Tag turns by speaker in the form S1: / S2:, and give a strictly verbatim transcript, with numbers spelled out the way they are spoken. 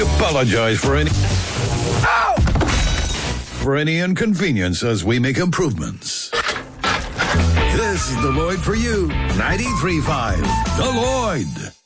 S1: We apologize for any... Ow! For any inconvenience as we make improvements. This is the Lloyd for You, ninety-three point five. The Lloyd.